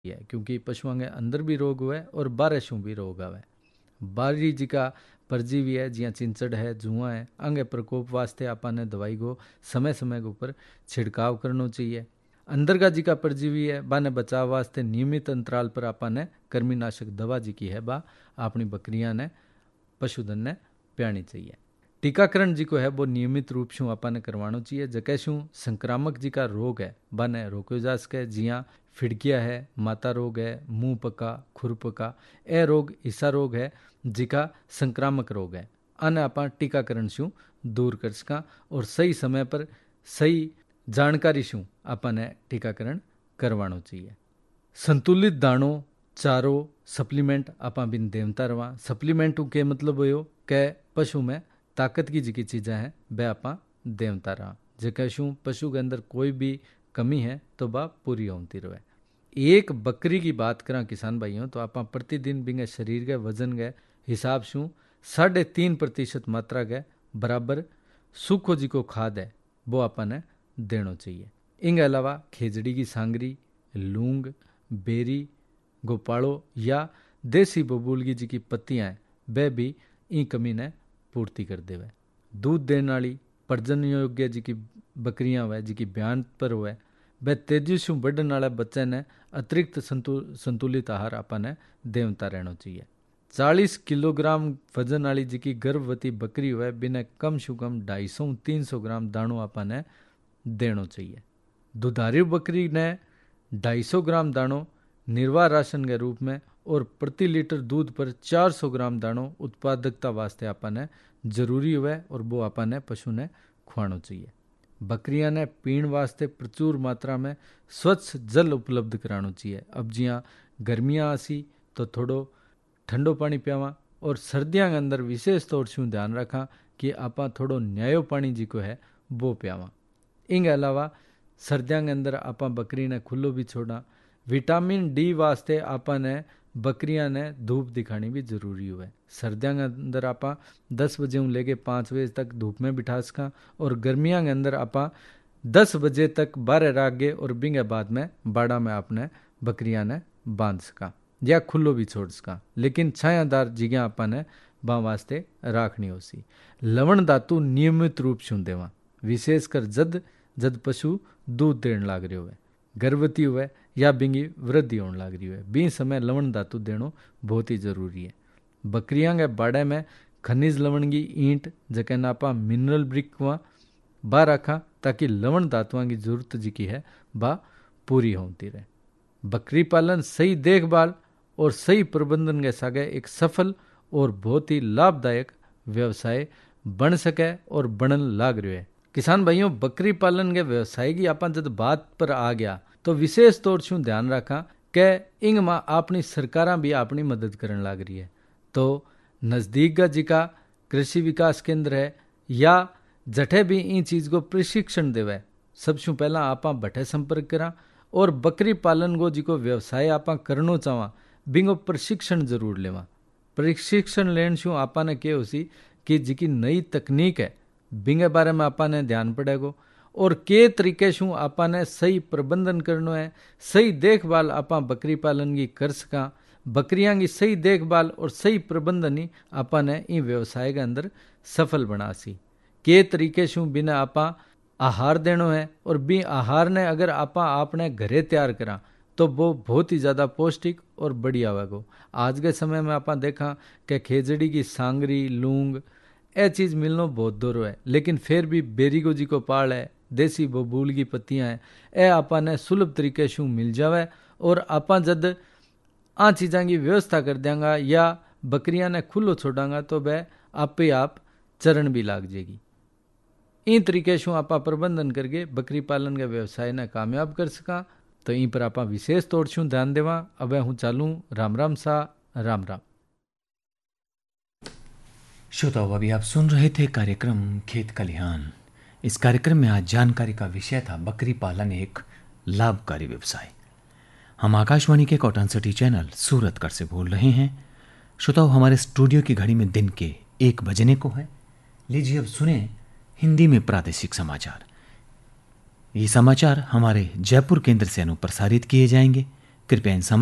है, क्योंकि पशुओं के अंदर भी रोग हुआ है और बाहर शू भी रोग आवे। बाहरी जी का परजीवी है, जिया चिंचड़ है, जुआ है, अंगे प्रकोप वास्ते आपने दवाई को समय समय के ऊपर छिड़काव करना चाहिए। अंदर का जी का परजीवी है, बाने बचाव वास्ते नियमित अंतराल पर आपने कृमिनाशक दवा जी की है बा अपनी बकरियां ने पशुधन ने पियानी चाहिए। टीकाकरण जी को है वो नियमित रूप से आपने करवाना चाहिए। जकै शू संक्रामक जी का रोग है बाने रोक्यो जा सके, जिया फिड़किया है, माता रोग है, मुंह पका, खुर पका, ए रोग ईसा रोग है जिका संक्रामक रोग है। आने आप टीकाकरण शू दूर कर सका और सही समय पर सही जानकारी शू आपने टीकाकरण करवाना चाहिए। संतुलित दाणो चारो सप्लीमेंट आपा बिन देवता रवा। सप्लीमेंट के मतलब हो कि पशु में ताकत की जी चीज़ें हैं वह आपा देवता रहा। जैसे शू पशु के अंदर कोई भी कमी है तो वह पूरी होती रहे। एक बकरी की बात करा किसान भाइयों तो आप प्रतिदिन बिंगे शरीर के वजन के हिसाब से 3.5% मात्रा के बराबर सूखो जी को खाद है वो आपने देना चाहिए। इनके अलावा खेजड़ी की सांगरी, लूंग, बेरी, गोपाड़ो या देसी बबूलगी जी की पत्तियां हैं वह भी इन कमी ने पूर्ति कर देवे। दूध देने वाली प्रजन योग्य जी की बकरियां हुए जी की बयान पर हुए वह तेजी से बढ़ने वाले बच्चे ने अतिरिक्त संतुलित आहार आपने देवता रहना चाहिए। 40 किलोग्राम वजन वाली जी की गर्भवती बकरी हुए बिना कम से कम 250-300 ग्राम दाणो आपने देना चाहिए। दुधारू बकरी ने 250 ग्राम दाणो निर्वाह राशन के रूप में और प्रति लीटर दूध पर 400 ग्राम दाणो उत्पादकता वास्ते आपने जरूरी हुआ और वो आपने पशु ने खुआना चाहिए। बकरियां ने पीण वास्ते प्रचुर मात्रा में स्वच्छ जल उपलब्ध कराना चाहिए। अब जिया गर्मियां आसी तो थोड़ो ठंडो पानी पियावा और सर्दियों के अंदर विशेष तौर से ध्यान रखा कि आप थोड़ो न्यायो पानी जी को है वो पियावा। इनके अलावा सर्दियों के अंदर आप बकरी ने खुलो भी छोड़ा। विटामिन डी वास्ते आपने बकरियां ने धूप दिखानी भी जरूरी हुआ है। सर्दियों के अंदर आप 10 बजे लेके 5 बजे तक धूप में बिठा सका और गर्मियों के अंदर आप 10 बजे तक बारह राख गए और बिंगे बाद में बाड़ा में आपने बकरियां ने बांध सका या खुलो भी छोड़ सका, लेकिन छायादार जगह आपने बा वास्ते राखनी हो सी। लवण धातु नियमित रूप से देवा, विशेषकर जद जद पशु दूध देने लाग रहे हुए, गर्भवती हुए या बिंगी वृद्धि होने लग रही है, बी समय लवण धातु देना बहुत ही जरूरी है। बकरियां के बाड़े में खनिज लवण की ईंट जके नापा मिनरल ब्रिक बा रखा ताकि लवण धातुओं की जरूरत जी की है बा पूरी होती रहे। बकरी पालन सही देखभाल और सही प्रबंधन के सागे एक सफल और बहुत ही लाभदायक व्यवसाय बन सके और बनन लाग रहे है। किसान भाइयों, बकरी पालन के व्यवसाय की आप जब बात पर आ गया तो विशेष तौर से ध्यान रखा कि इंग में अपनी सरकारां भी अपनी मदद करने लग रही है। तो नज़दीक का जी का कृषि विकास केंद्र है या जठे भी इन चीज़ को प्रशिक्षण देवे, सबसे पहला आप बठे संपर्क करा और बकरी पालन को जी को व्यवसाय आप करना चाहवा बिंगो प्रशिक्षण जरूर लेवा। प्रशिक्षण लेने से आपने क्या हो सी कि जी की नई तकनीक है बिंगे बारे में आपने ध्यान पड़ेगो और के तरीके से आपने सही प्रबंधन करना है, सही देखभाल आप बकरी पालन की कर सका। बकरियां की सही देखभाल और सही प्रबंधन ही आपने इन व्यवसाय के अंदर सफल बना सी। के तरीके से बिना आप आहार देना है और बी आहार ने अगर आपने घरे तैयार करा तो वो बहुत ही ज़्यादा पौष्टिक और बढ़िया होगा। आज के समय में आप देखा कि खेजड़ी की सांगरी, लूंग यह चीज़ मिलना बहुत दूर है, लेकिन फिर भी बेरीगो जी को पाल है, देसी बबूल की पत्तियां हैं, यह आपने सुलभ तरीके से मिल जावे और आप जद आ चीज़ों की व्यवस्था कर देंगा या बकरियां ने खुलो छोड़ांगा तो वह आप ही आप चरण भी लाग जाएगी। इन तरीके से आप प्रबंधन करके बकरी पालन के व्यवसाय ने कामयाब कर सका। तो इन पर आप विशेष तौर से ध्यान देवा। अब हूँ चालू राम राम सा राम राम। श्रोताओ, अभी आप सुन रहे थे कार्यक्रम खेत खलिहान। इस कार्यक्रम में आज जानकारी का विषय था बकरी पालन एक लाभकारी व्यवसाय। हम आकाशवाणी के कॉटन सिटी चैनल सूरतगढ़ से बोल रहे हैं। श्रोताओ, हमारे स्टूडियो की घड़ी में दिन के 1 बजने को है। लीजिए अब सुने हिंदी में प्रादेशिक समाचार। ये समाचार हमारे जयपुर केंद्र से अनुप्रसारित किए जाएंगे। कृपया इन